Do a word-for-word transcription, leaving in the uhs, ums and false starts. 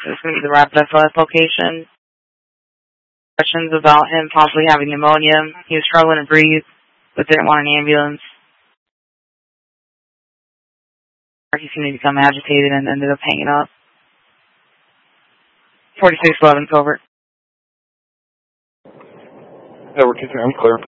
This is going to be the Rapid S O S location. Questions about him possibly having pneumonia. He was struggling to breathe, but didn't want an ambulance. He seemed to become agitated and ended up hanging up. forty-six eleven, covert. Edward, I'm clear.